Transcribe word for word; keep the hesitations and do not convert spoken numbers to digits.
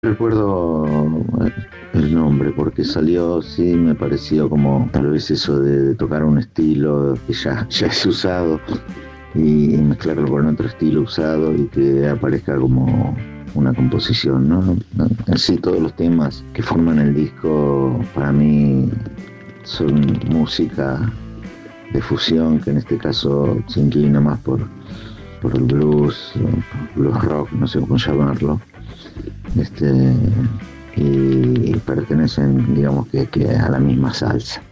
Recuerdo eh, el nombre porque salió, sí, me pareció como tal vez eso de, de tocar un estilo que ya, ya es usado y, y mezclarlo con otro estilo usado y que aparezca como una composición, ¿no? Así todos los temas que forman el disco para mí son música de fusión, que en este caso se inclina más por, por el blues, blues rock, no sé cómo llamarlo. Este, y pertenecen, digamos que, que a la misma salsa.